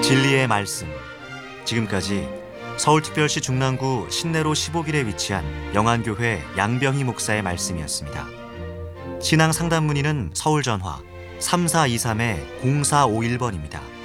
진리의 말씀. 지금까지 서울특별시 중랑구 신내로 15길에 위치한 영안교회 양병희 목사의 말씀이었습니다. 신앙 상담 문의는 서울전화 3423-0451번입니다.